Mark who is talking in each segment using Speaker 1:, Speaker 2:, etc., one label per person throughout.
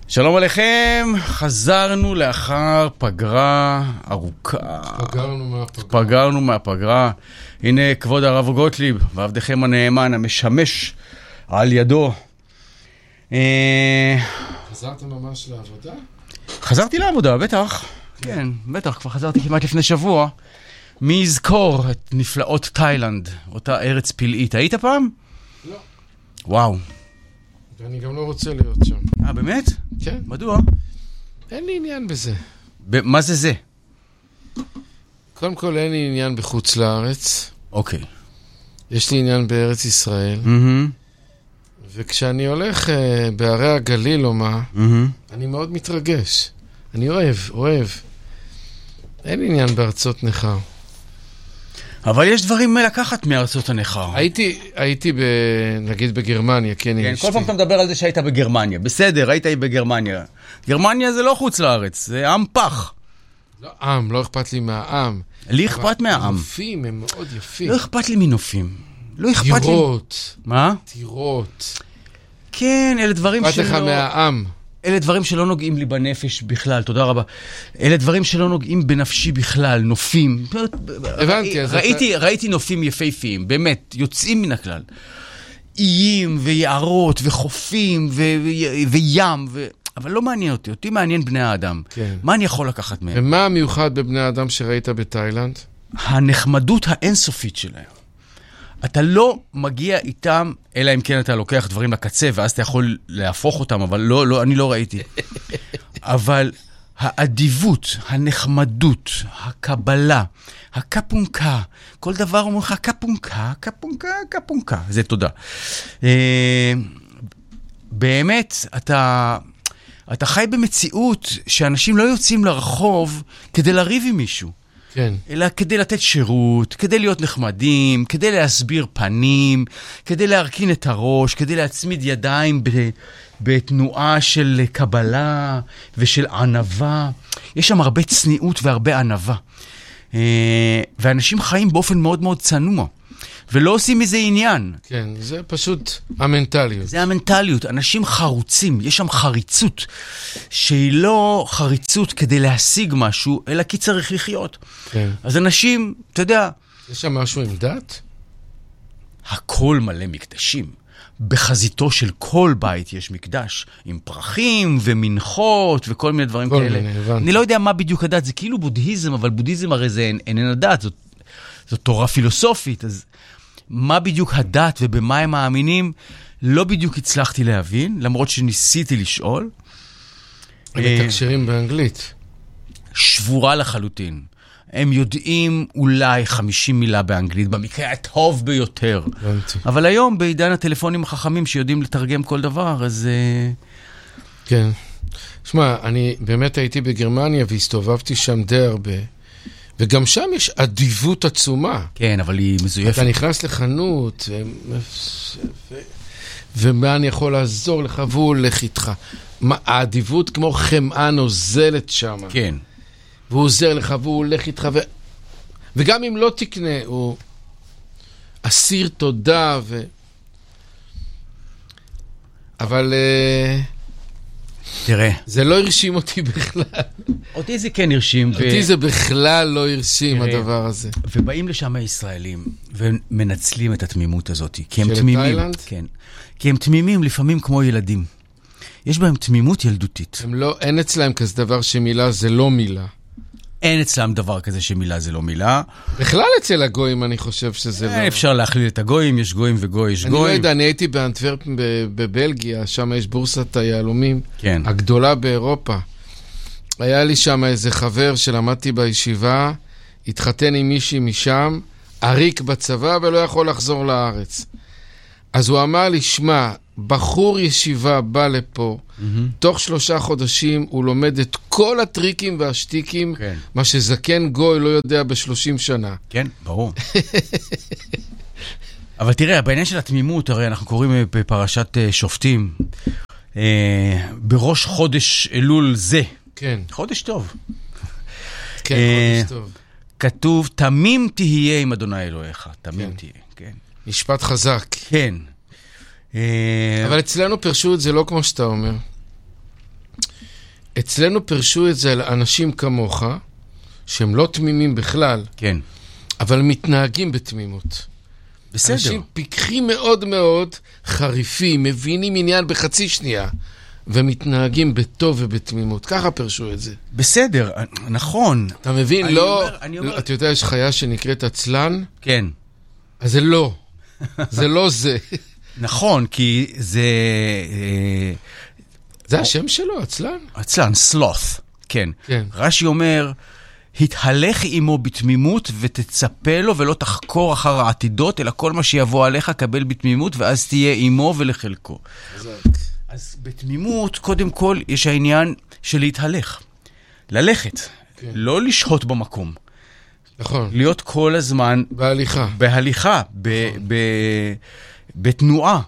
Speaker 1: שלום עליכם, חזרנו לאחר פגרה ארוכה. פגרנו מהפגרה. הנה כבוד הרב גוטליב, ועבדכם הנאמן המשמש על ידו.
Speaker 2: חזרת ממש לעבודה?
Speaker 1: חזרתי לעבודה, בטח. כן, בטח, כבר חזרתי כמעט לפני שבוע. מי יזכור את נפלאות תאילנד, אותה ארץ פלאית. היית פעם?
Speaker 2: לא.
Speaker 1: וואו.
Speaker 2: ואני גם לא רוצה להיות שם.
Speaker 1: באמת?
Speaker 2: כן.
Speaker 1: מדוע?
Speaker 2: אין לי עניין בזה.
Speaker 1: מה זה זה?
Speaker 2: קודם כל אין לי עניין בחוץ לארץ.
Speaker 1: אוקיי. יש
Speaker 2: לי עניין בארץ ישראל. וכשאני הולך בערי הגליל או מה, אני מאוד מתרגש. אני אוהב. אין לי עניין בארצות נחר.
Speaker 1: אבל יש דברים לקחת מארצות הנחר.
Speaker 2: הייתי נגיד בגרמניה, כן.
Speaker 1: כל פעם אתה מדבר על זה שהיית בגרמניה. בסדר, היית בגרמניה. גרמניה זה לא חוץ לארץ, זה עם פח.
Speaker 2: לא עם, לא אכפת לי מהעם.
Speaker 1: לי אכפת מהעם.
Speaker 2: הנופים הם מאוד יפים.
Speaker 1: לא אכפת לי מנופים. לא אכפת לי...
Speaker 2: טירות.
Speaker 1: מה?
Speaker 2: טירות.
Speaker 1: כן, אלה דברים שלא...
Speaker 2: אכפת לך מהעם.
Speaker 1: אלה דברים שלא נוגעים לי בנפש בכלל, תודה רבה. אלה דברים שלא נוגעים בנפשי בכלל, נופים.
Speaker 2: הבנתי.
Speaker 1: ראיתי נופים יפהפיים, באמת, יוצאים מן הכלל. איים ויערות וחופים וים, אבל לא מעניין אותי, אותי מעניין בני האדם.
Speaker 2: כן.
Speaker 1: מה אני יכול לקחת מהם?
Speaker 2: ומה המיוחד בבני האדם שראית בתאילנד? הנחמדות
Speaker 1: האינסופית שלהם. אתה לא מגיע איתם, אלא אם כן אתה לוקח דברים לקצה, ואז אתה יכול להפוך אותם, אבל לא, אני לא ראיתי. אבל האדיבות, הנחמדות, הקבלה, הקפונקה, כל דבר אומר לך, קפונקה, זה תודה. באמת, אתה חי במציאות שאנשים לא יוצאים לרחוב כדי לריב עם מישהו.
Speaker 2: כן.
Speaker 1: אלא כדי לתת שירות, כדי להיות נחמדים, כדי להסביר פנים, כדי להרכין את הראש, כדי להצמיד ידיים בתנועה של קבלה ושל ענבה. יש שם הרבה צניעות והרבה ענבה. ואנשים חיים באופן מאוד מאוד צנוע. ולא עושים מזה עניין.
Speaker 2: כן, זה פשוט המנטליות.
Speaker 1: זה המנטליות. אנשים חרוצים, יש שם חריצות, שהיא לא חריצות כדי להשיג משהו, אלא כי צריך לחיות.
Speaker 2: כן.
Speaker 1: אז אנשים, אתה יודע...
Speaker 2: יש שם משהו עם דת?
Speaker 1: הכל מלא מקדשים. בחזיתו של כל בית יש מקדש, עם פרחים ומנחות וכל מיני דברים כאלה. אני לא יודע מה בדיוק הדת, זה כאילו בודהיזם, אבל בודהיזם הרי זה איננה דת, זאת תורה פילוסופית, אז מה בדיוק הדת ובמה הם מאמינים, לא בדיוק הצלחתי להבין, למרות שניסיתי לשאול.
Speaker 2: הם מתקשרים באנגלית.
Speaker 1: שבורה לחלוטין. הם יודעים אולי 50 מילה באנגלית, במקרה הטוב ביותר. אבל היום בעידן הטלפונים החכמים שיודעים לתרגם כל דבר, אז...
Speaker 2: כן. שמע, אני באמת הייתי בגרמניה והסתובבתי שם די הרבה. וגם שם יש אדיבות עצומה.
Speaker 1: כן, אבל היא מזויפת.
Speaker 2: אתה נכנס לחנות, ומה אני יכול לעזור לך, והוא הולך איתך. האדיבות כמו חמאה נוזלת שם.
Speaker 1: כן.
Speaker 2: והוא עוזר לך, והוא הולך איתך, וגם אם לא תקנה, הוא אסיר תודה, אבל...
Speaker 1: תראה.
Speaker 2: זה לא הרשים אותי בכלל.
Speaker 1: אותי זה כן הרשים.
Speaker 2: אותי זה בכלל לא הרשים, הדבר הזה.
Speaker 1: ובאים לשם הישראלים, ומנצלים את התמימות הזאת.
Speaker 2: של תאילנד?
Speaker 1: כן. כי הם תמימים לפעמים כמו ילדים. יש בהם תמימות ילדותית.
Speaker 2: אין אצלהם כזה דבר שמילה זה לא מילה.
Speaker 1: אין אצלם דבר כזה שמילה זה לא מילה.
Speaker 2: בכלל אצל הגויים אני חושב שזה לא...
Speaker 1: אפשר להכליל את הגויים, יש גויים וגוי, יש גויים.
Speaker 2: אני לא יודע, אני הייתי באנטוורפן בבלגיה, שם יש בורסת היהלומים,
Speaker 1: כן.
Speaker 2: הגדולה באירופה. היה לי שם איזה חבר שלמדתי בישיבה, התחתן עם מישהי משם, עריק בצבא ולא יכול לחזור לארץ. אז הוא אמר לי, שמע, בחור ישיבה בא לפה, תוך 3 חודשים הוא לומד את כל הטריקים והשטיקים, מה שזקן גוי לא יודע ב30 שנה.
Speaker 1: כן, ברור. אבל תראה, בעניין של התמימות, הרי אנחנו קוראים בפרשת שופטים, בראש חודש אלול זה.
Speaker 2: כן.
Speaker 1: חודש טוב.
Speaker 2: כן, חודש טוב.
Speaker 1: כתוב, תמים תהיה עם אדוני אלוהיך. תמים תהיה, כן.
Speaker 2: משפט חזק.
Speaker 1: כן.
Speaker 2: אבל אצלנו פרשו את זה לא כמו שאתה אומר. אצלנו פרשו את זה על אנשים כמוך, שהם לא תמימים בכלל,
Speaker 1: כן.
Speaker 2: אבל מתנהגים בתמימות.
Speaker 1: בסדר.
Speaker 2: אנשים פיקחים מאוד מאוד, חריפים, מבינים עניין בחצי שנייה, ומתנהגים בטוב ובתמימות. ככה פרשו את זה.
Speaker 1: בסדר, נכון.
Speaker 2: אתה מבין? לא, אתה יודע, יש חיה שנקראת עצלן?
Speaker 1: כן.
Speaker 2: אז זה לא. זה לא זה.
Speaker 1: נכון, כי זה...
Speaker 2: זה השם שלו, עצלן?
Speaker 1: עצלן, sloth, כן.
Speaker 2: כן.
Speaker 1: רש"י אומר, התהלך עמו בתמימות ותצפה לו ולא תחקור אחר העתידות, אלא כל מה שיבוא עליך קבל בתמימות, ואז תהיה עמו ולחלקו. אז בתמימות, קודם כל, יש העניין של להתהלך. ללכת,
Speaker 2: כן.
Speaker 1: לא לשהות במקום.
Speaker 2: נכון.
Speaker 1: להיות כל הזמן...
Speaker 2: בהליכה.
Speaker 1: בהליכה, בתנועה.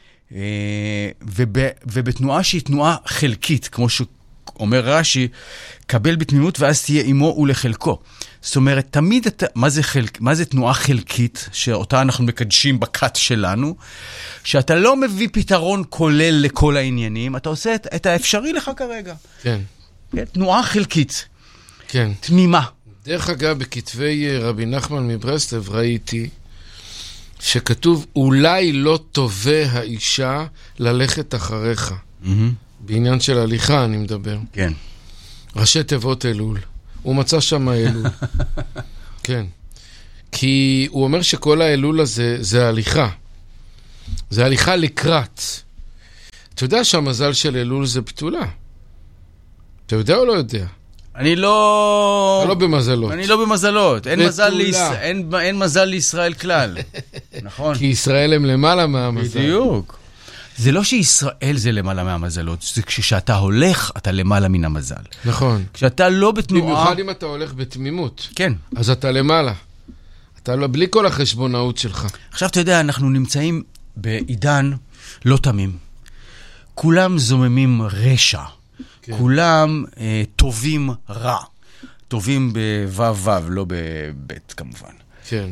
Speaker 1: ובתנועה שהיא תנועה חלקית, כמו שאומר רש"י, קבל בתמימות ואז תהיה עמו ולחלקו. זאת אומרת, תמיד, מה זה תנועה חלקית, שאותה אנחנו מקדשים בקט שלנו, שאתה לא מביא פתרון כולל לכל העניינים, אתה עושה את האפשרי לך כרגע.
Speaker 2: כן.
Speaker 1: תנועה חלקית.
Speaker 2: כן.
Speaker 1: תמימה.
Speaker 2: דרך אגב, בכתבי רבי נחמן מברסלב ראיתי שכתוב, אולי לא טובה האישה ללכת אחריך. בעניין של הליכה אני מדבר.
Speaker 1: כן.
Speaker 2: ראשי תיבות אלול. הוא מצא שם אלול. כן. כי הוא אומר שכל האלול הזה זה הליכה. זה הליכה לקראת. אתה יודע שהמזל של אלול זה פתולה? אתה יודע או לא יודע?
Speaker 1: אני לא...
Speaker 2: לא במזלות.
Speaker 1: אני לא במזלות. אין מזל לישראל כלל. נכון.
Speaker 2: כי ישראל הם למעלה מהמזל.
Speaker 1: בדיוק. זה לא שישראל זה למעלה מהמזלות, זה כשאתה הולך, אתה למעלה מן המזל.
Speaker 2: נכון.
Speaker 1: כשאתה לא בתנועה...
Speaker 2: במיוחד אם אתה הולך בתמימות.
Speaker 1: כן.
Speaker 2: אז אתה למעלה. אתה לא, בלי כל החשבונאות שלך.
Speaker 1: עכשיו אתה יודע, אנחנו נמצאים בעידן לא תמים. כולם זוממים רשע. כן. כולם טובים רע. טובים בו"ו, לא בבית כמובן.
Speaker 2: כן.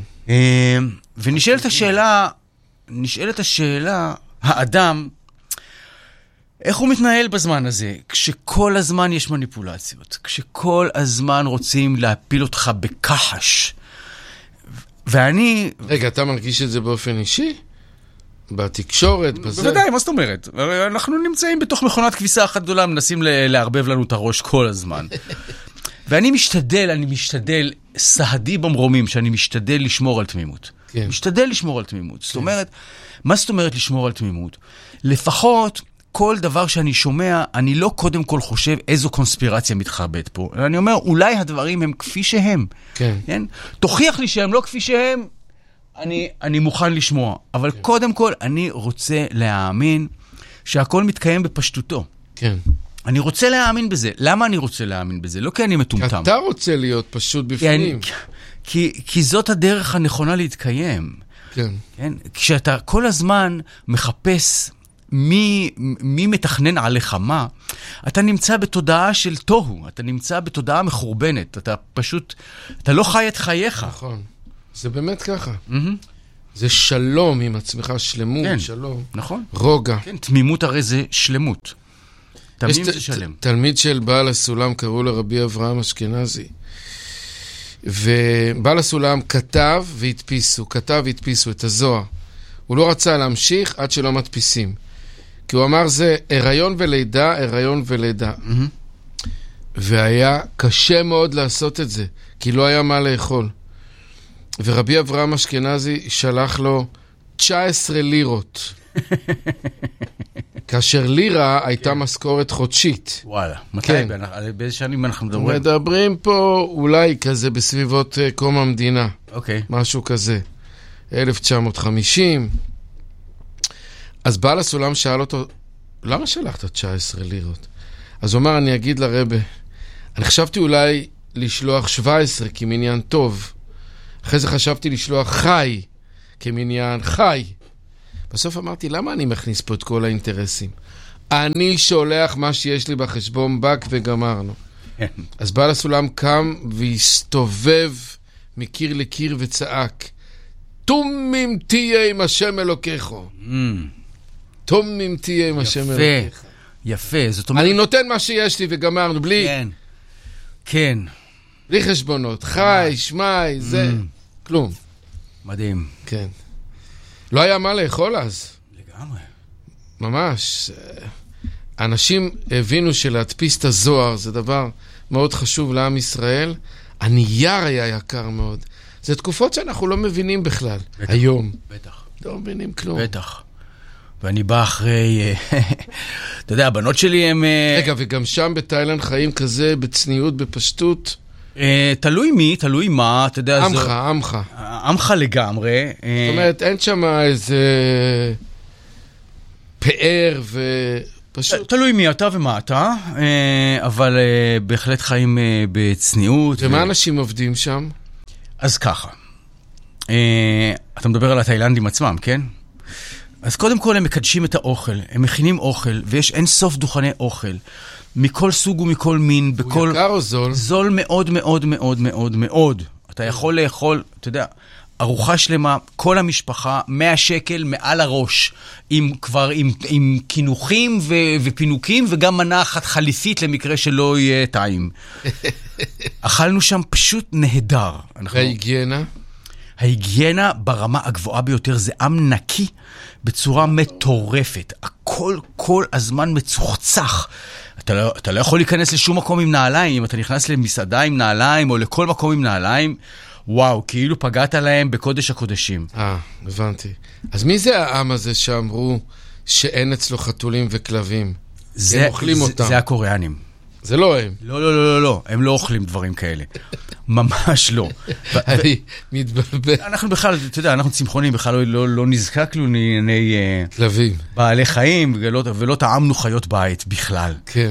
Speaker 1: ונשאלת השאלה, האדם, איך הוא מתנהל בזמן הזה? כשכל הזמן יש מניפולציות, כשכל הזמן רוצים להפיל אותך בכחש. ואני...
Speaker 2: רגע, אתה מרגיש את זה באופן אישי? בתקשורת, בזה?
Speaker 1: בוודאי, מה זאת אומרת? אנחנו נמצאים בתוך מכונת כביסה אחת גדולה, מנסים לערבב לנו את הראש כל הזמן. ואני משתדל, סהדי במרומים, שאני משתדל לשמור על תמימות.
Speaker 2: כן.
Speaker 1: משתדל לשמור על תמימות. זאת אומרת, מה זאת אומרת לשמור על תמימות? לפחות כל דבר שאני שומע, אני לא קודם כל חושב איזו קונספירציה מתחבאת פה. אני אומר, אולי הדברים הם כפי שהם.
Speaker 2: כן.
Speaker 1: כן? תוכיח לי שהם לא כפי שהם, אני מוכן לשמוע. אבל כן. קודם כל, אני רוצה להאמין שהכל מתקיים בפשטותו.
Speaker 2: כן.
Speaker 1: אני רוצה להאמין בזה. למה אני רוצה להאמין בזה? לא כי אני מטומטם.
Speaker 2: אתה רוצה להיות פשוט בפנים.
Speaker 1: כי זאת הדרך הנכונה להתקיים.
Speaker 2: כן.
Speaker 1: כן? כשאתה כל הזמן מחפש מי מתכנן עליך מה, אתה נמצא בתודעה של תוהו, אתה נמצא בתודעה מחורבנת, אתה פשוט, אתה לא חי את חייך.
Speaker 2: נכון. זה באמת ככה. זה שלום עם עצמך, שלמות, כן, שלום.
Speaker 1: נכון.
Speaker 2: רוגע.
Speaker 1: כן, תמימות הרי זה שלמות. תמים זה שלם.
Speaker 2: תלמיד של בעל הסולם, קראו לרבי אברהם אשכנזי. ובעל הסולם כתב והדפיסו את הזוהר. הוא לא רצה להמשיך עד שלא מדפיסים. כי הוא אמר זה הריון ולידה. והיה קשה מאוד לעשות את זה, כי לא היה מה לאכול. ורבי אברהם אשכנזי שלח לו 19 לירות. כאשר לירה הייתה משכורת חודשית.
Speaker 1: וואלה, מתי? באיזה שנים אנחנו מדברים?
Speaker 2: מדברים פה אולי כזה בסביבות קום המדינה.
Speaker 1: אוקיי.
Speaker 2: משהו כזה. 1950. אז בעל הסולם שאל אותו, למה שלחת 19 לירות? אז הוא אמר, אני אגיד לרבא, אני חשבתי אולי לשלוח 17 כמניין טוב. אחרי זה חשבתי לשלוח חי כמניין חי. בסוף אמרתי, למה אני מכניס פה את כל האינטרסים? אני שולח מה שיש לי בחשבון בק וגמרנו. אז בעל הסולם קם והסתובב מקיר לקיר וצעק, תומם תהיה עם השם אלוקיך. תומם תהיה עם השם אלוקיך.
Speaker 1: יפה, זאת אומרת...
Speaker 2: אני נותן מה שיש לי וגמרנו, בלי...
Speaker 1: כן, כן.
Speaker 2: בלי חשבונות, חי, שמי, זה... כלום.
Speaker 1: מדהים.
Speaker 2: כן. לא היה מה לאכול אז.
Speaker 1: לגמרי.
Speaker 2: ממש. אנשים הבינו שלהדפיס את הזוהר זה דבר מאוד חשוב לעם ישראל. הנייר היה יקר מאוד. זה תקופות שאנחנו לא מבינים בכלל.
Speaker 1: בטח,
Speaker 2: היום.
Speaker 1: בטח.
Speaker 2: לא מבינים כלום.
Speaker 1: בטח. ואני בא אחרי... אתה יודע, הבנות שלי הם...
Speaker 2: רגע, וגם שם בתאילנד חיים כזה, בצניעות, בפשטות.
Speaker 1: תלוי מי, תלוי מה, אתה יודע...
Speaker 2: עמך.
Speaker 1: עמך לגמרי.
Speaker 2: זאת אומרת, אין שם איזה פאר ופשוט...
Speaker 1: תלוי מי אתה ומה אתה, אבל בהחלט חיים בצניעות.
Speaker 2: ומה אנשים עובדים שם?
Speaker 1: אז ככה, אתה מדבר על התאילנדים עצמם, כן? אז קודם כל הם מקדשים את האוכל, הם מכינים אוכל, ויש אין סוף דוכני אוכל, מכל סוג ומכל מין,
Speaker 2: הוא יקר או זול?
Speaker 1: זול מאוד מאוד מאוד מאוד מאוד. אתה יכול לאכול, אתה יודע, ארוחה שלמה, כל המשפחה, 100 שקל מעל הראש, עם כינוכים ופינוקים, וגם מנה אחת חליפית למקרה שלא יהיה טעים. אכלנו שם פשוט נהדר.
Speaker 2: וההיגיינה?
Speaker 1: ההיגיינה ברמה הגבוהה ביותר, זה עם נקי בצורה מטורפת. הכל כל הזמן מצוחצח. אתה לא יכול להיכנס לשום מקום עם נעליים. אם אתה נכנס למסעדה עם נעליים או לכל מקום עם נעליים, וואו, כאילו פגעת להם בקודש הקודשים.
Speaker 2: הבנתי. אז מי זה העם הזה שאמרו שאין אצלו חתולים וכלבים? הם אוכלים אותם.
Speaker 1: זה הקוריאנים.
Speaker 2: זה לא הם.
Speaker 1: לא, הם לא אוכלים דברים כאלה. ממש לא.
Speaker 2: אני מתבלבל.
Speaker 1: אנחנו בכלל, אתה יודע, אנחנו צמחונים, בכלל לא נזקקנו לענייני
Speaker 2: כלבים.
Speaker 1: בעלי חיים, ולא טעמנו חיות בית בכלל.
Speaker 2: כן.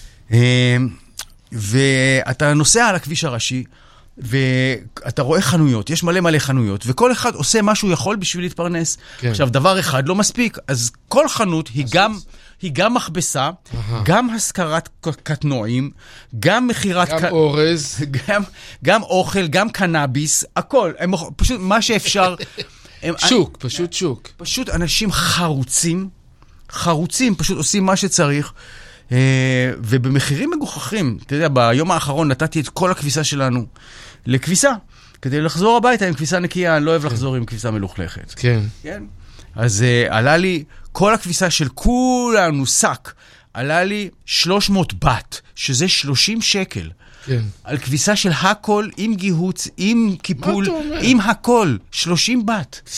Speaker 1: ואתה נוסע על הכביש הראשי, ואתה רואה חנויות, יש מלא חנויות, וכל אחד עושה מה שהוא יכול בשביל להתפרנס.
Speaker 2: כן.
Speaker 1: עכשיו, דבר אחד לא מספיק, אז כל חנות היא גם מכבסה, גם השכרת קטנועים, גם מחירת...
Speaker 2: גם אורז.
Speaker 1: גם אוכל, גם קנאביס, הכל. פשוט מה שאפשר...
Speaker 2: שוק, פשוט שוק.
Speaker 1: פשוט אנשים חרוצים, פשוט עושים מה שצריך. ובמחירים מגוחכים. אתה יודע, ביום האחרון נתתי את כל הכביסה שלנו לכביסה, כדי לחזור הביתה עם כביסה נקייה. אני לא אוהב לחזור עם כביסה מלוכלכת.
Speaker 2: כן.
Speaker 1: אז עלה לי, כל הכביסה של כולנו, שק, עלה לי 300 בת, שזה 30 שקל.
Speaker 2: כן.
Speaker 1: על כביסה של הכל, עם גיהוץ, עם קיפול, עם הכל, 30 בת.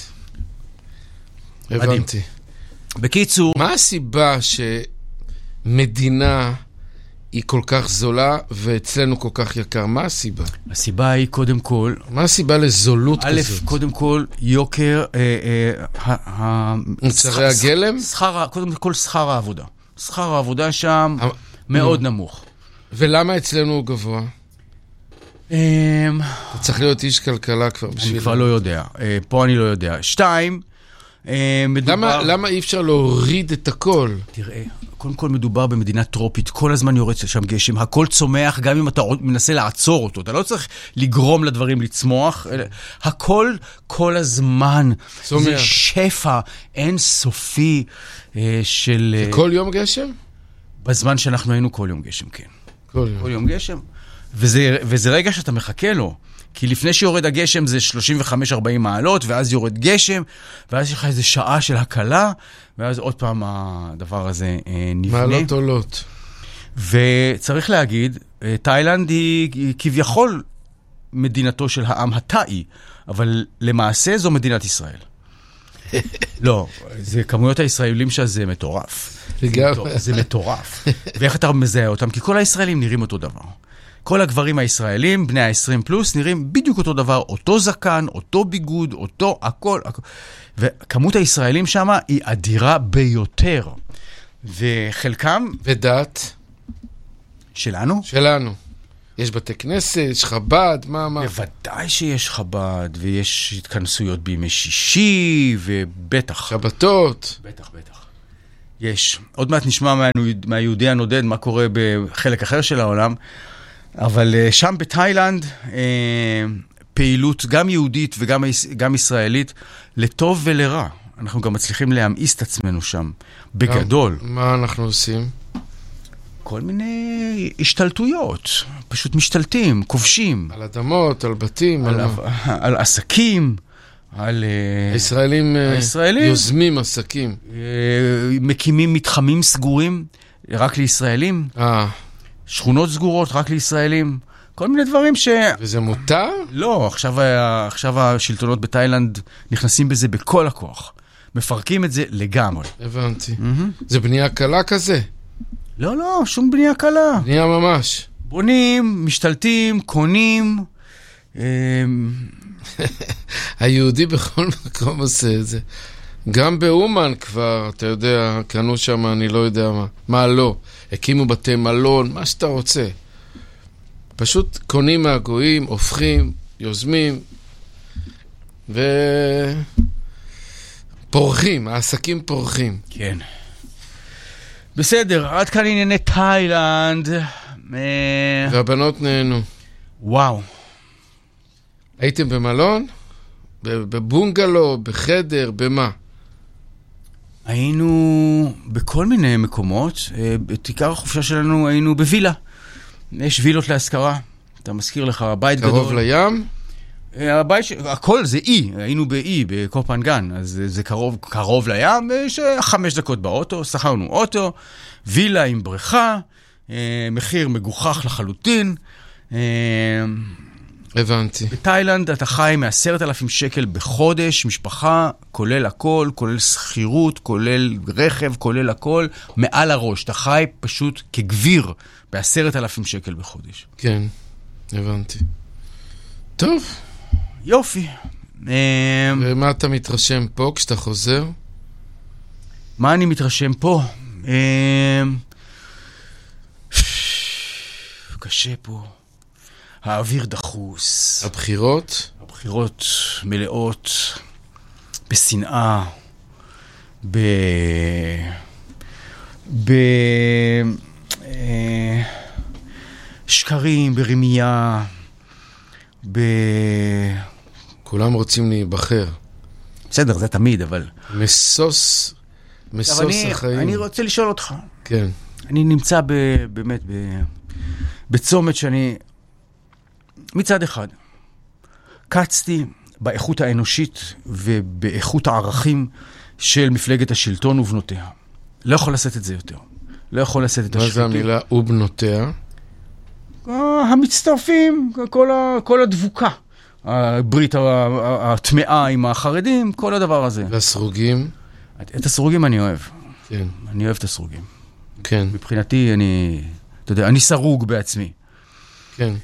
Speaker 2: הבנתי.
Speaker 1: בקיצור...
Speaker 2: מה הסיבה שמדינה היא כל כך זולה ואצלנו כל כך יקר? מה הסיבה?
Speaker 1: הסיבה היא קודם כל...
Speaker 2: מה הסיבה לזולות כזאת?
Speaker 1: קודם כל, יוקר...
Speaker 2: מוצרי הגלם?
Speaker 1: קודם כל, שכר העבודה. שכר העבודה שם מאוד נמוך.
Speaker 2: ולמה אצלנו הוא גבוה? אתה צריך להיות איש כלכלה כבר בשביל...
Speaker 1: אני כבר לא יודע. פה אני לא יודע. 2,
Speaker 2: למה אי אפשר להוריד את הכל?
Speaker 1: תראה, קודם כל מדובר במדינה טרופית, כל הזמן יורד שם גשם, הכל צומח, גם אם אתה מנסה לעצור אותו, אתה לא צריך לגרום לדברים לצמוח, הכל כל הזמן,
Speaker 2: צומח.
Speaker 1: זה שפע אינסופי של...
Speaker 2: כל יום גשם?
Speaker 1: בזמן שאנחנו היינו כל יום גשם, כן.
Speaker 2: כל
Speaker 1: יום גשם. וזה רגע שאתה מחכה לו, כי לפני שיורד הגשם זה 35-40 מעלות, ואז יורד גשם, ואז יש לך איזו שעה של הקלה, ואז עוד פעם הדבר הזה נבנה.
Speaker 2: מעלות עולות.
Speaker 1: וצריך להגיד, תאילנד היא כביכול מדינתו של העם התאי, אבל למעשה זו מדינת ישראל. לא, זה כמויות הישראלים שזה מטורף. זה מטורף. ואיך אתה מזהה אותם? כי כל הישראלים נראים אותו דבר. כל הגברים הישראלים, בני ה-20 פלוס, נראים בדיוק אותו דבר, אותו זקן, אותו ביגוד, אותו הכל. וכמות הישראלים שם היא אדירה ביותר. וחלקם...
Speaker 2: ודת?
Speaker 1: שלנו?
Speaker 2: שלנו. יש בתי כנסת, יש חב"ד, מה?
Speaker 1: בוודאי שיש חב"ד, ויש התכנסויות בימי שישי, ובטח.
Speaker 2: שבתות.
Speaker 1: בטח. יש. עוד מעט נשמע מהיהודי הנודד מה קורה בחלק אחר של העולם, אבל שם בתאילנד פעילות גם יהודית וגם ישראלית לטוב ולרע. אנחנו גם מצליחים להמאיס את עצמנו שם, בגדול.
Speaker 2: מה אנחנו עושים?
Speaker 1: כל מיני השתלטויות, פשוט משתלטים, כובשים.
Speaker 2: על אדמות, על בתים,
Speaker 1: על עסקים, על...
Speaker 2: הישראלים יוזמים עסקים.
Speaker 1: מקימים מתחמים סגורים רק לישראלים. שכונות סגורות רק לישראלים. כל מיני דברים
Speaker 2: וזה מותר?
Speaker 1: לא, עכשיו השלטונות בתאילנד נכנסים בזה בכל הכוח. מפרקים את זה לגמרי.
Speaker 2: הבנתי. זה בנייה קלה כזה?
Speaker 1: לא, שום בנייה קלה.
Speaker 2: בנייה ממש.
Speaker 1: בונים, משתלטים, קונים.
Speaker 2: היהודי בכל מקום עושה את זה. גם באומן כבר, אתה יודע, קנו שם, אני לא יודע מה. מה לא? הקימו בתי מלון, מה שאתה רוצה. פשוט קונים מהגויים, הופכים, יוזמים, פורחים, העסקים פורחים.
Speaker 1: כן. בסדר, עד כאן ענייני תאילנד.
Speaker 2: והבנות נהנו.
Speaker 1: וואו.
Speaker 2: הייתם במלון? בבונגלו, בחדר, במה?
Speaker 1: היינו בכל מיני מקומות. בתיקר החופשה שלנו היינו בווילה. יש וילות להשכרה. אתה מזכיר לך, בית גדול.
Speaker 2: קרוב לים?
Speaker 1: הבית, הכל זה אי. היינו באי, בקופנגן. אז זה קרוב לים. יש 5 דקות באוטו. שכרנו אוטו. וילה עם בריכה. מחיר מגוחך לחלוטין.
Speaker 2: הבנתי.
Speaker 1: בתאילנד אתה חי מ10,000 שקל בחודש, משפחה, כולל הכל, כולל שכירות, כולל רכב, כולל הכל, מעל הראש. אתה חי פשוט כגביר ב10,000 שקל בחודש.
Speaker 2: כן, הבנתי. טוב.
Speaker 1: יופי.
Speaker 2: ומה אתה מתרשם פה כשאתה חוזר?
Speaker 1: מה אני מתרשם פה? קשה פה. האוויר דחוס.
Speaker 2: הבחירות?
Speaker 1: הבחירות מלאות בשנאה, שקרים, ברמייה,
Speaker 2: כולם רוצים להיבחר.
Speaker 1: בסדר, זה תמיד, אבל...
Speaker 2: מסוס החיים.
Speaker 1: אני רוצה לשאול אותך.
Speaker 2: כן.
Speaker 1: אני נמצא באמת בצומת שאני... מצד אחד, קצתי באיכות האנושית ובאיכות הערכים של מפלגת השלטון ובנותיה. לא יכול לשאת את זה יותר. לא יכול לשאת את השחיתות.
Speaker 2: מה זה המילה ובנותיה?
Speaker 1: המצטרפים, כל הדבוקה. הברית הטמעה עם החרדים, כל הדבר הזה.
Speaker 2: והסרוגים?
Speaker 1: את הסרוגים אני אוהב.
Speaker 2: כן.
Speaker 1: אני אוהב את הסרוגים.
Speaker 2: כן.
Speaker 1: מבחינתי אתה יודע, אני סרוג בעצמי.
Speaker 2: כן.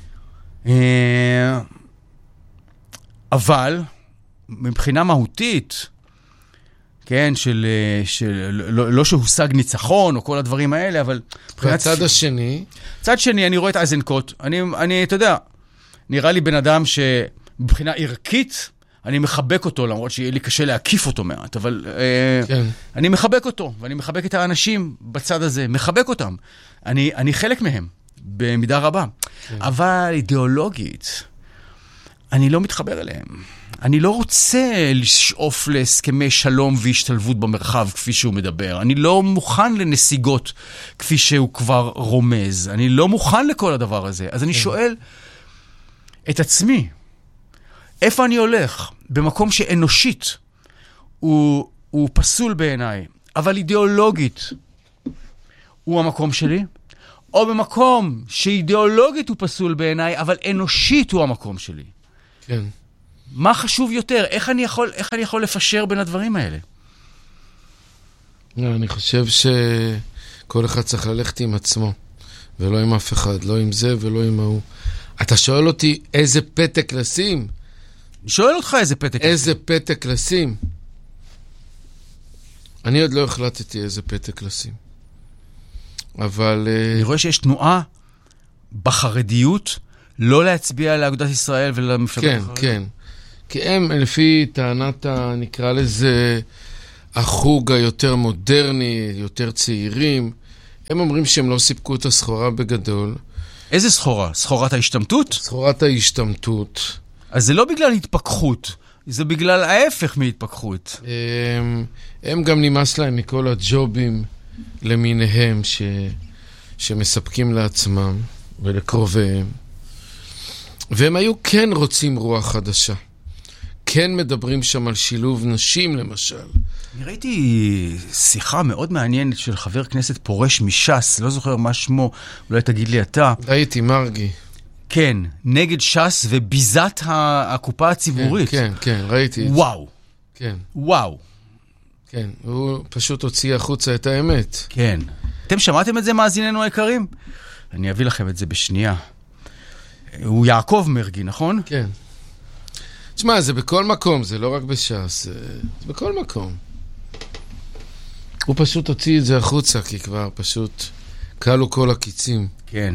Speaker 2: אבל מבחינה מהותית, כן, לא שהושג ניצחון או כל הדברים האלה, אבל... והצד השני?
Speaker 1: צד שני, אני רואה את אייזנקוט. אתה יודע, נראה לי בן אדם שמבחינה ערכית, אני מחבק אותו, למרות שיהיה לי קשה להקיף אותו מעט, אבל
Speaker 2: כן.
Speaker 1: אני מחבק אותו, ואני מחבק את האנשים בצד הזה, מחבק אותם. אני חלק מהם. במידה רבה. כן. אבל אידיאולוגית, אני לא מתחבר אליהם. אני לא רוצה לשאוף להסכמי שלום והשתלבות במרחב כפי שהוא מדבר. אני לא מוכן לנסיגות כפי שהוא כבר רומז. אני לא מוכן לכל הדבר הזה. אז אני שואל את עצמי, איפה אני הולך? במקום שאנושית הוא פסול בעיניי, אבל אידיאולוגית הוא המקום שלי? או במקום שאידיאולוגית הוא פסול בעיניי, אבל אנושית הוא המקום שלי.
Speaker 2: כן.
Speaker 1: מה חשוב יותר? איך אני יכול לפשר בין הדברים האלה?
Speaker 2: אני חושב שכל אחד צריך ללכת עם עצמו, ולא עם אף אחד, לא עם זה ולא עם ההוא. אתה שואל אותי איזה פתק לשים?
Speaker 1: אני שואל אותך איזה פתק לשים.
Speaker 2: איזה פתק לשים? אני עוד לא החלטתי איזה פתק לשים. אבל...
Speaker 1: אני רואה שיש תנועה בחרדיות לא להצביע לאגודת ישראל ולמפלגות החרדיות.
Speaker 2: כן, כן. כי הם, לפי טענת, נקרא לזה, החוג היותר מודרני, יותר צעירים, הם אומרים שהם לא סיפקו את הסחורה בגדול.
Speaker 1: איזה סחורה? סחורת ההשתמטות?
Speaker 2: סחורת ההשתמטות.
Speaker 1: אז זה לא בגלל התפכחות. זה בגלל ההפך מהתפכחות.
Speaker 2: הם גם נמאס להם מכל הג'ובים למיניהם שמספקים לעצמם ולקרוביהם. והם היו כן רוצים רוח חדשה. כן מדברים שם על שילוב נשים, למשל.
Speaker 1: אני ראיתי שיחה מאוד מעניינת של חבר כנסת פורש מש"ס, לא זוכר מה שמו, אולי תגיד לי אתה.
Speaker 2: ראיתי, מרגי.
Speaker 1: כן, נגד ש"ס וביזת הקופה הציבורית.
Speaker 2: כן, כן, ראיתי.
Speaker 1: וואו.
Speaker 2: כן.
Speaker 1: וואו.
Speaker 2: כן, הוא פשוט הוציא החוצה את האמת.
Speaker 1: כן. אתם שמעתם את זה, מאזיננו היקרים? אני אביא לכם את זה בשנייה. הוא יעקב מרגי, נכון?
Speaker 2: כן. תשמע, זה בכל מקום, זה לא רק בש"ס, זה בכל מקום. הוא פשוט הוציא את זה החוצה, כי כבר פשוט קלו כל הקיצים.
Speaker 1: כן.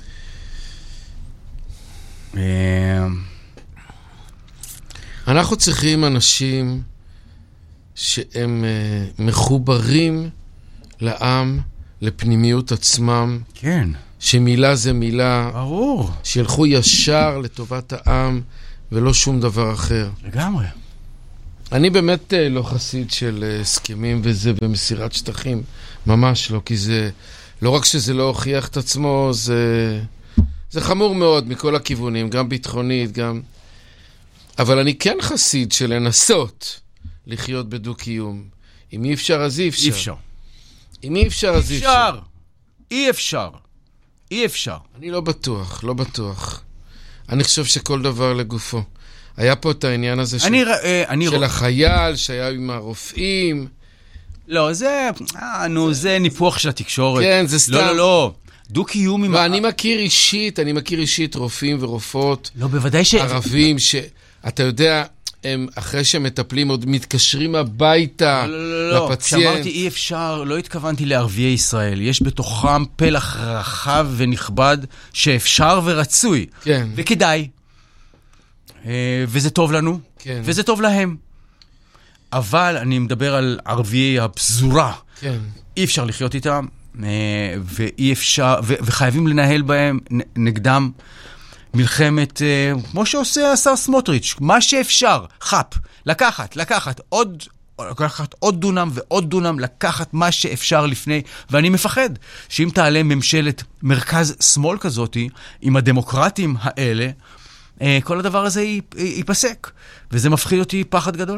Speaker 2: אנחנו צריכים אנשים שהם מחוברים לעם, לפנימיות עצמם.
Speaker 1: כן.
Speaker 2: שמילה זה מילה.
Speaker 1: ברור.
Speaker 2: שילכו ישר לטובת העם, ולא שום דבר אחר.
Speaker 1: לגמרי.
Speaker 2: אני באמת לא חסיד של הסכמים וזה במסירת שטחים. ממש לא, כי זה, לא רק שזה לא הוכיח את עצמו, זה חמור מאוד מכל הכיוונים, גם ביטחונית, גם... אבל אני כן חסיד של לנסות לחיות בדו-קיום. אם אי אפשר, אז אי אפשר.
Speaker 1: אי אפשר.
Speaker 2: אם אי אפשר, אז אי אפשר.
Speaker 1: אי אפשר. אי אפשר.
Speaker 2: אני לא בטוח, לא בטוח. אני חושב שכל דבר לגופו. היה פה את העניין הזה של החייל, שהיה עם הרופאים.
Speaker 1: לא, זה ניפוח של התקשורת.
Speaker 2: כן, זה סתם.
Speaker 1: לא. דו-קיום עם...
Speaker 2: ואני מכיר אישית רופאים ורופאות.
Speaker 1: לא, בוודאי
Speaker 2: ערבים אתה יודע, הם אחרי שהם מטפלים עוד מתקשרים הביתה לפציינט.
Speaker 1: כשאמרתי אי אפשר, לא התכוונתי לערביי ישראל. יש בתוכם פלח רחב ונכבד שאפשר ורצוי.
Speaker 2: כן.
Speaker 1: וכדאי. וזה טוב לנו.
Speaker 2: כן.
Speaker 1: וזה טוב להם. אבל אני מדבר על ערביי הפזורה.
Speaker 2: כן.
Speaker 1: אי אפשר לחיות איתם, ואי אפשר, וחייבים לנהל בהם נגדם מלחמת, כמו שעושה השר סמוטריץ', מה שאפשר, לקחת עוד דונם ועוד דונם, לקחת מה שאפשר לפני, ואני מפחד שאם תעלה ממשלת מרכז שמאל כזאת, עם הדמוקרטים האלה, כל הדבר הזה ייפסק, וזה מפחיד אותי פחד גדול.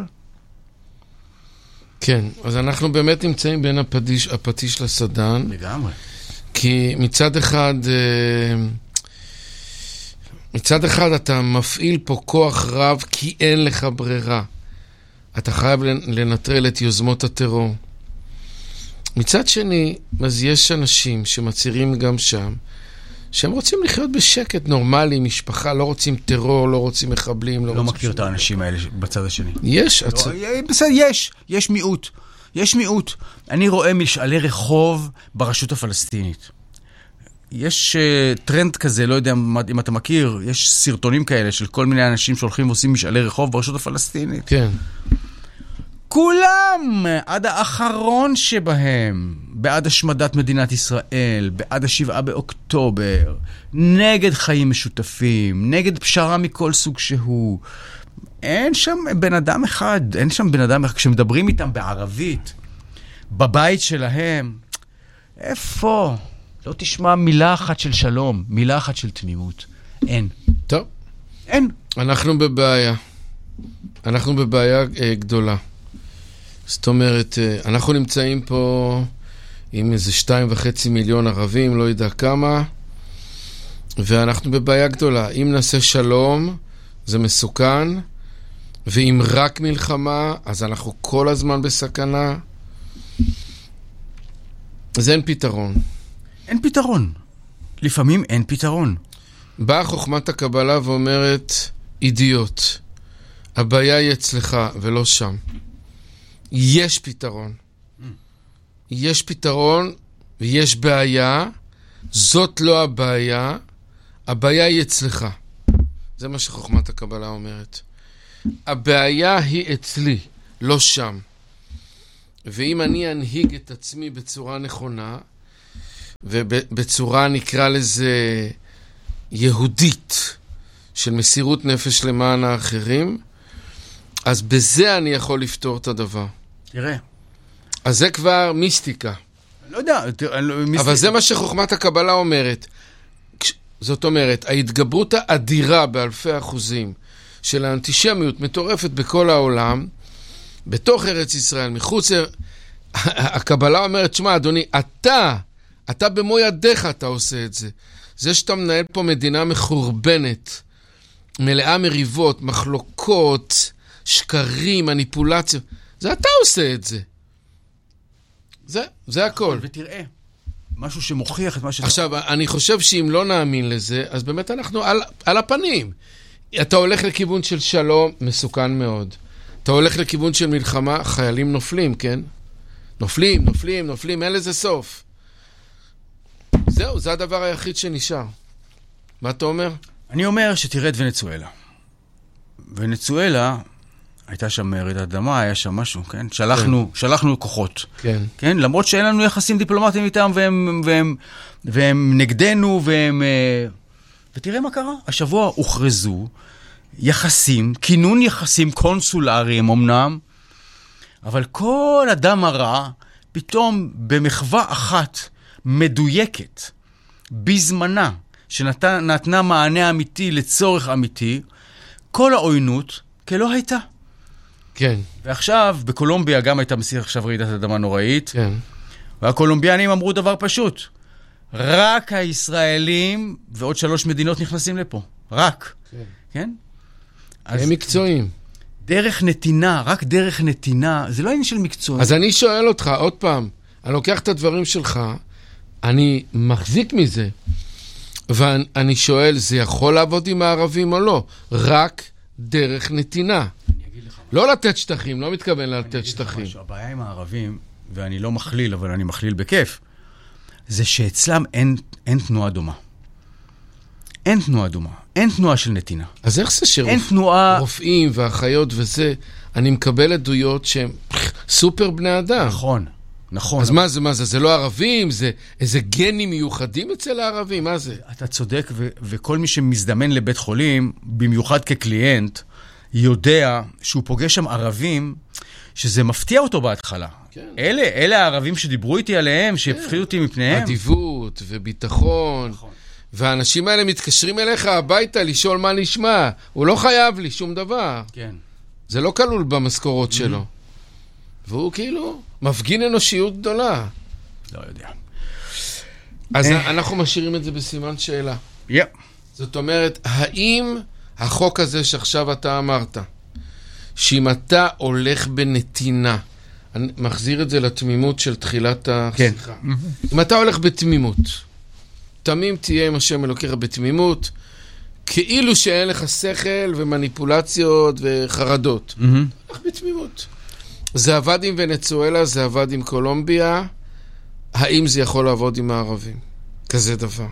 Speaker 2: כן, אז אנחנו באמת נמצאים בין הפטיש לסדן.
Speaker 1: לגמרי.
Speaker 2: כי מצד אחד אתה מפעיל פה כוח רב כי אין לך ברירה. אתה חייב לנטרל את יוזמות הטרור. מצד שני, אז יש אנשים שמצהירים גם שם, שהם רוצים לחיות בשקט נורמלי, משפחה, לא רוצים טרור, לא רוצים מחבלים.
Speaker 1: לא מכיר את האנשים האלה בצד השני.
Speaker 2: יש.
Speaker 1: בסדר, יש מיעוט. יש מיעוט. אני רואה משאלי רחוב ברשות הפלסטינית. יש טרנד כזה, לא יודע אם אתה מכיר, יש סרטונים כאלה של כל מיני אנשים שהולכים ועושים משאלי רחוב ברשות הפלסטינית.
Speaker 2: כן.
Speaker 1: כולם, עד האחרון שבהם, בעד השמדת מדינת ישראל, בעד 7 באוקטובר, נגד חיים משותפים, נגד פשרה מכל סוג שהוא. אין שם בן אדם אחד, כשמדברים איתם בערבית, בבית שלהם, איפה? לא תשמע מילה אחת של שלום, מילה אחת של תמימות. אין.
Speaker 2: טוב.
Speaker 1: אין.
Speaker 2: אנחנו בבעיה גדולה. זאת אומרת, אנחנו נמצאים פה עם איזה 2.5 מיליון ערבים, לא יודע כמה, ואנחנו בבעיה גדולה. אם נעשה שלום, זה מסוכן, ואם רק מלחמה, אז אנחנו כל הזמן בסכנה. אז אין פתרון.
Speaker 1: אין פתרון. לפעמים אין פתרון.
Speaker 2: באה חוכמת הקבלה ואומרת, אידיוט, הבעיה היא אצלך ולא שם. יש פתרון. יש פתרון ויש בעיה. זאת לא הבעיה. הבעיה היא אצלך. זה מה שחוכמת הקבלה אומרת. הבעיה היא אצלי, לא שם. ואם אני אנהיג את עצמי בצורה נכונה, ובצורה נקרא לזה יהודית, של מסירות נפש למען האחרים, אז בזה אני יכול לפתור את הדבר.
Speaker 1: תראה.
Speaker 2: אז זה כבר מיסטיקה.
Speaker 1: לא יודע.
Speaker 2: אבל זה מה שחוכמת הקבלה אומרת. זאת אומרת, ההתגברות האדירה באלפי אחוזים של האנטישמיות מטורפת בכל העולם, בתוך ארץ ישראל, מחוץ... הקבלה אומרת, שמה, אדוני, אתה במו ידיך אתה עושה את זה. זה שאתה מנהל פה מדינה מחורבנת, מלאה מריבות, מחלוקות, שקרים, מניפולציות, זה אתה עושה את זה. זה הכל.
Speaker 1: ותראה, משהו שמוכיח את מה שאתה...
Speaker 2: עכשיו, אני חושב שאם לא נאמין לזה, אז באמת אנחנו על הפנים. אתה הולך לכיוון של שלום, מסוכן מאוד. אתה הולך לכיוון של מלחמה, חיילים נופלים, כן? נופלים, אין לזה סוף. זהו, זה הדבר היחיד שנשאר. מה אתה אומר?
Speaker 1: אני אומר שתראה את ונצואלה. ונצואלה, הייתה שם רעידת אדמה, היה שם משהו, כן? שלחנו כוחות.
Speaker 2: כן.
Speaker 1: כן? למרות שאין לנו יחסים דיפלומטיים איתם, והם נגדנו, ותראה מה קרה. השבוע הוכרזו כינון יחסים קונסולריים אמנם, אבל כל אדם הרע, פתאום במחווה אחת מדויקת, בזמנה, שנתנה מענה אמיתי לצורך אמיתי, כל העוינות כלא הייתה.
Speaker 2: כן.
Speaker 1: ועכשיו, בקולומביה גם הייתה מסיח עכשיו רעידת אדמה נוראית,
Speaker 2: כן.
Speaker 1: והקולומביאנים אמרו דבר פשוט, רק הישראלים ועוד 3 מדינות נכנסים לפה. רק.
Speaker 2: כן.
Speaker 1: כן?
Speaker 2: הם מקצועיים.
Speaker 1: דרך נתינה, רק דרך נתינה, זה לא עניין של מקצוע.
Speaker 2: אז אני שואל אותך, עוד פעם, אני לוקח את הדברים שלך, אני מחזיק מזה, ואני שואל, זה יכול לעבוד עם הערבים או לא? רק דרך נתינה. לא לתת שטחים, לא מתכוון לתת שטחים.
Speaker 1: הבעיה עם הערבים, ואני לא מכליל, אבל אני מכליל בכיף, זה שאצלם אין תנועה דומה. אין תנועה דומה. אין תנועה של נתינה.
Speaker 2: אז איך זה שרופאים ואחיות וזה, אני מקבל עדויות שהם סופר בני אדם.
Speaker 1: נכון.
Speaker 2: אז מה זה? זה לא ערבים? זה איזה גנים מיוחדים אצל הערבים? מה זה?
Speaker 1: אתה צודק, וכל מי שמזדמן לבית חולים, במיוחד כקליינט, יודע שהוא פוגש שם ערבים, שזה מפתיע אותו בהתחלה.
Speaker 2: כן.
Speaker 1: אלה הערבים שדיברו איתי עליהם, שהפחידו אותי מפניהם.
Speaker 2: אדיבות וביטחון. נכון. והאנשים האלה מתקשרים אליך הביתה לשאול מה נשמע. הוא לא חייב לי שום דבר.
Speaker 1: כן.
Speaker 2: זה לא כלול במשכורות שלו. והוא כאילו מפגין אנושיות גדולה.
Speaker 1: לא יודע.
Speaker 2: אז אנחנו משאירים את זה בסימן שאלה. זאת אומרת, האם החוק הזה שעכשיו אתה אמרת, שאם אתה הולך בנתינה, אני מחזיר את זה לתמימות של תחילת השיחה. אם אתה הולך בתמימות, תמים תהיה עם השם אלוקיך בתמימות, כאילו שאין לך שכל ומניפולציות וחרדות. הולך בתמימות. זה עבד עם ונצואלה, זה עבד עם קולומביה, האם זה יכול לעבוד עם הערבים? כזה דבר.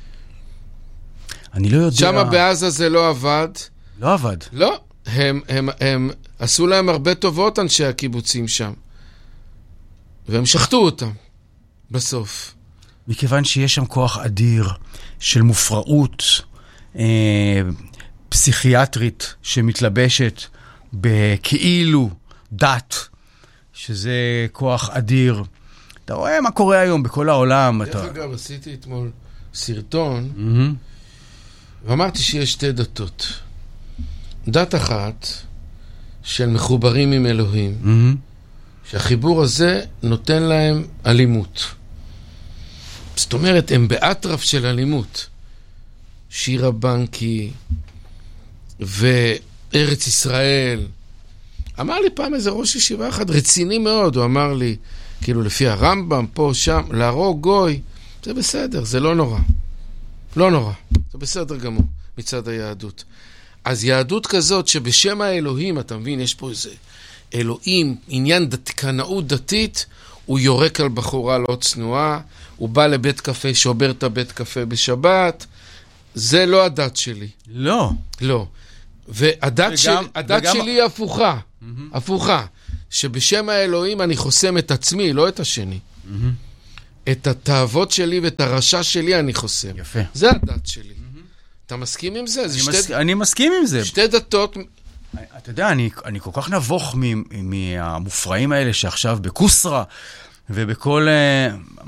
Speaker 1: אני לא יודע...
Speaker 2: שמה בעזה זה לא עבד.
Speaker 1: לא עבד.
Speaker 2: לא. הם עשו להם הרבה טובות, אנשי הקיבוצים שם. והם שחטו אותם בסוף.
Speaker 1: מכיוון שיש שם כוח אדיר של מופרעות פסיכיאטרית שמתלבשת בכאילו דת, שזה כוח אדיר. אתה רואה מה קורה היום בכל העולם.
Speaker 2: דרך אגב, עשיתי אתמול סרטון, ואמרתי שיש 2 דתות. דת אחת של מחוברים עם אלוהים, שהחיבור הזה נותן להם אלימות. זאת אומרת, הם באטרף של אלימות. שירה בנקי וארץ ישראל. אמר לי פעם איזה ראש ישיבה אחד רציני מאוד, הוא אמר לי, כאילו לפי הרמב"ם, פה, שם, להרוג גוי, זה בסדר, זה לא נורא. לא נורא, זה בסדר גמור מצד היהדות. אז יהדות כזאת שבשם האלוהים, אתה מבין, יש פה איזה אלוהים, עניין קנאות דתית, הוא יורק על בחורה לא צנועה, הוא בא לבית קפה, שובר את הבית קפה בשבת, זה לא הדת שלי.
Speaker 1: לא.
Speaker 2: לא. והדת שלי היא הפוכה. הפוכה. שבשם האלוהים אני חוסם את עצמי, לא את השני. את התאוות שלי ואת הרשע שלי אני חוסם.
Speaker 1: יפה.
Speaker 2: זה הדת שלי. אתה מסכים עם זה?
Speaker 1: אני מסכים עם זה.
Speaker 2: 2 דתות
Speaker 1: אתה יודע, אני כל כך נבוך מהמופרעים האלה שעכשיו בקוסרה, ובכל